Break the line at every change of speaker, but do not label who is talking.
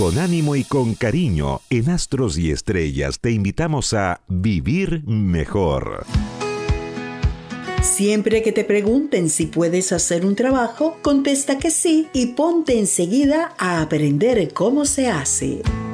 Con ánimo y con cariño, en Astros y Estrellas te invitamos a vivir mejor.
Siempre que te pregunten si puedes hacer un trabajo, contesta que sí y ponte enseguida a aprender cómo se hace.